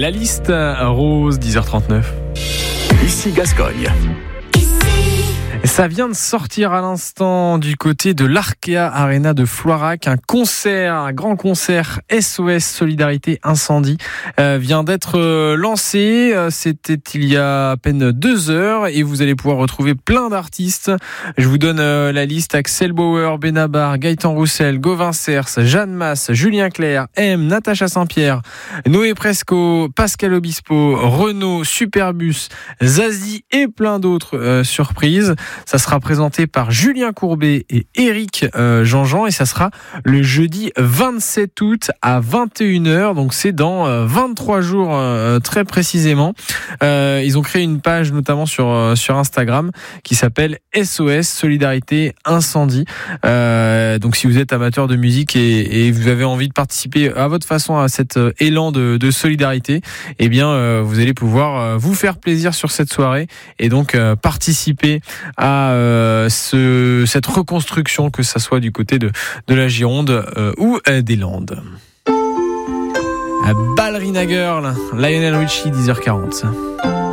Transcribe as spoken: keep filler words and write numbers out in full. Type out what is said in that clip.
La liste rose, dix heures trente-neuf. Ici Gascogne. Ça vient de sortir à l'instant du côté de l'Arkea Arena de Floirac. Un concert, un grand concert S O S Solidarité Incendie euh, vient d'être euh, lancé. C'était il y a à peine deux heures et vous allez pouvoir retrouver plein d'artistes. Je vous donne euh, la liste: Axel Bauer, Benabar, Gaëtan Roussel, Gauvin Cers, Jeanne Masse, Julien Clerc, M, Natacha Saint-Pierre, Noé Presco, Pascal Obispo, Renaud, Superbus, Zazie et plein d'autres euh, surprises. Ça sera présenté par Julien Courbet et Éric euh, Jean-Jean et ça sera le jeudi vingt-sept août à vingt et une heures. Donc c'est dans euh, vingt-trois jours euh, très précisément. Euh, ils ont créé une page notamment sur, euh, sur Instagram qui s'appelle S O S Solidarité Incendie. Euh, donc si vous êtes amateur de musique et, et vous avez envie de participer à votre façon à cet euh, élan de, de solidarité, eh bien euh, vous allez pouvoir euh, vous faire plaisir sur cette soirée et donc euh, participer à euh, ce, cette reconstruction, que ça soit du côté de, de la Gironde euh, ou euh, des Landes. Ballerina Girl, Lionel Richie, dix heures quarante.